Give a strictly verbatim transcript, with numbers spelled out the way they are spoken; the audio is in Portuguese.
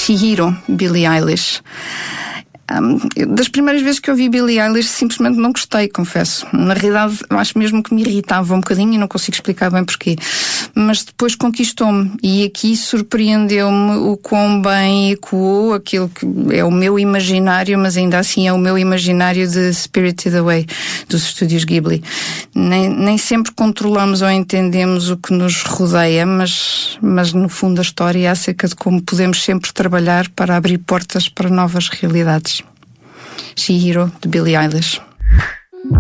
Chihiro, Billie Eilish. Um, das primeiras vezes que eu vi Billie Eilish simplesmente não gostei, confesso. Na realidade acho mesmo que me irritava um bocadinho e não consigo explicar bem porquê, mas depois conquistou-me e aqui surpreendeu-me o quão bem ecoou aquilo que é o meu imaginário, mas ainda assim é o meu imaginário de Spirited Away dos estúdios Ghibli. Nem, nem sempre controlamos ou entendemos o que nos rodeia, mas, mas no fundo a história é acerca de como podemos sempre trabalhar para abrir portas para novas realidades. Chihiro, de Billie Eilish.